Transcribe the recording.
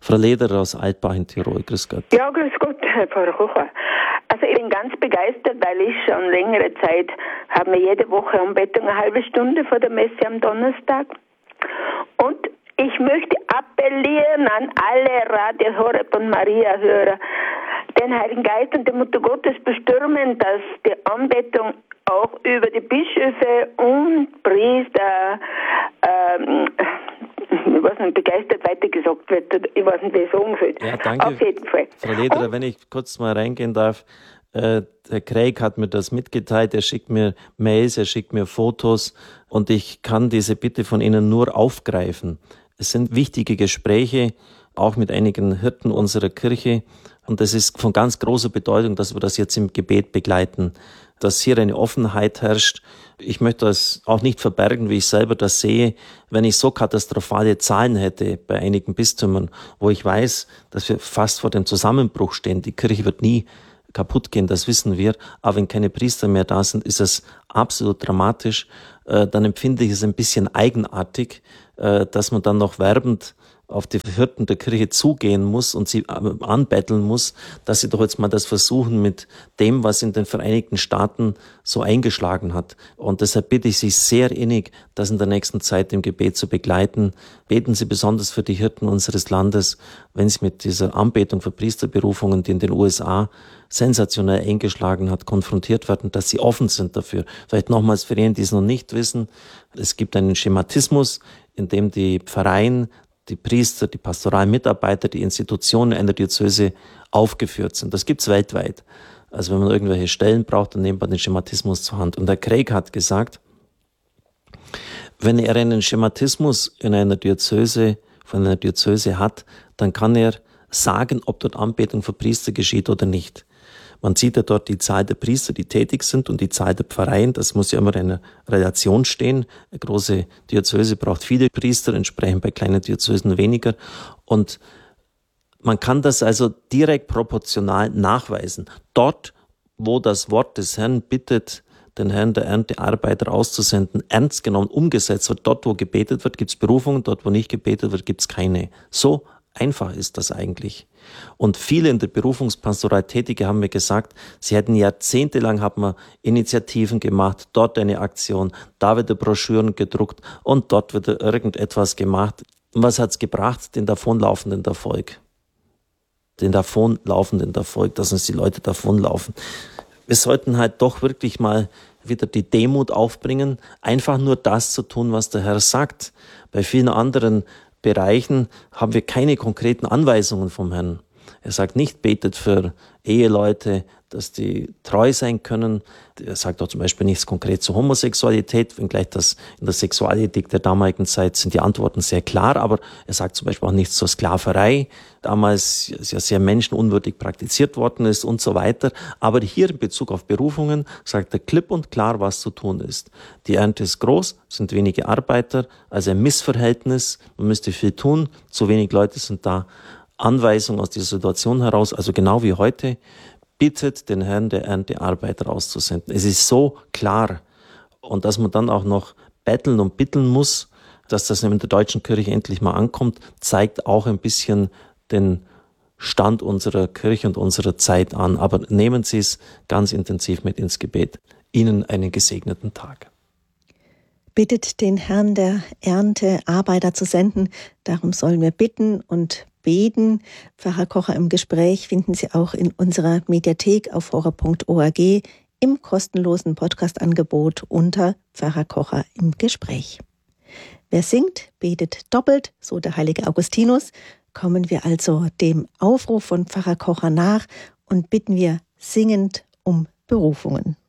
Frau Lederer aus Altbach in Tirol, grüß Gott. Ja, grüß Gott, Herr Pfarrer Kocher. Also ich bin ganz begeistert, weil ich schon längere Zeit habe mir jede Woche Anbetung eine halbe Stunde vor der Messe am Donnerstag. Und ich möchte appellieren an alle Radio Horeb und Maria-Hörer, den Heiligen Geist und die Mutter Gottes bestürmen, dass die Anbetung auch über die Bischöfe und Priester ich weiß nicht, begeistert weitergesagt wird. Ich weiß nicht, wie ich sagen soll. Ja, danke. Auf jeden Fall. Frau Lederer, wenn ich kurz mal reingehen darf, der Craig hat mir das mitgeteilt, er schickt mir Mails, er schickt mir Fotos und ich kann diese Bitte von Ihnen nur aufgreifen. Es sind wichtige Gespräche, auch mit einigen Hirten unserer Kirche, und es ist von ganz großer Bedeutung, dass wir das jetzt im Gebet begleiten, dass hier eine Offenheit herrscht. Ich möchte das auch nicht verbergen, wie ich selber das sehe, wenn ich so katastrophale Zahlen hätte bei einigen Bistümern, wo ich weiß, dass wir fast vor dem Zusammenbruch stehen. Die Kirche wird nie kaputt gehen, das wissen wir, aber wenn keine Priester mehr da sind, ist es absolut dramatisch. Dann empfinde ich es ein bisschen eigenartig, dass man dann noch werbend auf die Hirten der Kirche zugehen muss und sie anbetteln muss, dass sie doch jetzt mal das versuchen mit dem, was in den Vereinigten Staaten so eingeschlagen hat. Und deshalb bitte ich Sie sehr innig, das in der nächsten Zeit im Gebet zu begleiten. Beten Sie besonders für die Hirten unseres Landes, wenn Sie mit dieser Anbetung für Priesterberufungen, die in den USA sensationell eingeschlagen hat, konfrontiert werden, dass sie offen sind dafür. Vielleicht nochmals für jene, die es noch nicht wissen, es gibt einen Schematismus, in dem die Pfarreien, die Priester, die pastoralen Mitarbeiter, die Institutionen einer Diözese aufgeführt sind. Das gibt's weltweit. Also wenn man irgendwelche Stellen braucht, dann nimmt man den Schematismus zur Hand. Und der Craig hat gesagt, wenn er einen Schematismus in einer Diözese, von einer Diözese hat, dann kann er sagen, ob dort Anbetung für Priester geschieht oder nicht. Man sieht ja dort die Zahl der Priester, die tätig sind, und die Zahl der Pfarreien. Das muss ja immer in einer Relation stehen. Eine große Diözese braucht viele Priester, entsprechend bei kleinen Diözesen weniger. Und man kann das also direkt proportional nachweisen. Dort, wo das Wort des Herrn bittet, den Herrn der Erntearbeiter auszusenden, ernst genommen umgesetzt wird, dort, wo gebetet wird, gibt es Berufungen, dort, wo nicht gebetet wird, gibt es keine. So einfach ist das eigentlich. Und viele in der Berufungspastoral Tätige haben mir gesagt, sie hätten jahrzehntelang Initiativen gemacht, dort eine Aktion, da wird Broschüren gedruckt und dort wird irgendetwas gemacht. Und was hat's gebracht? Den davonlaufenden Erfolg. Dass uns die Leute davonlaufen. Wir sollten halt doch wirklich mal wieder die Demut aufbringen, einfach nur das zu tun, was der Herr sagt. Bei vielen anderen Bereichen haben wir keine konkreten Anweisungen vom Herrn. Er sagt nicht, betet für Eheleute, dass die treu sein können. Er sagt auch zum Beispiel nichts konkret zur Homosexualität, wenngleich das in der Sexualethik der damaligen Zeit sind die Antworten sehr klar, aber er sagt zum Beispiel auch nichts zur Sklaverei, damals ja sehr menschenunwürdig praktiziert worden ist und so weiter. Aber hier in Bezug auf Berufungen sagt er klipp und klar, was zu tun ist. Die Ernte ist groß, sind wenige Arbeiter, also ein Missverhältnis, man müsste viel tun, zu wenig Leute sind da. Anweisung aus dieser Situation heraus, also genau wie heute, bittet den Herrn der Erntearbeiter auszusenden. Es ist so klar. Und dass man dann auch noch betteln und bitteln muss, dass das in der deutschen Kirche endlich mal ankommt, zeigt auch ein bisschen den Stand unserer Kirche und unserer Zeit an. Aber nehmen Sie es ganz intensiv mit ins Gebet. Ihnen einen gesegneten Tag. Bittet den Herrn der Ernte, Arbeiter zu senden. Darum sollen wir bitten und beten. Pfarrer Kocher im Gespräch finden Sie auch in unserer Mediathek auf horeb.org im kostenlosen Podcast-Angebot unter Pfarrer Kocher im Gespräch. Wer singt, betet doppelt, so der heilige Augustinus. Kommen wir also dem Aufruf von Pfarrer Kocher nach und bitten wir singend um Berufungen.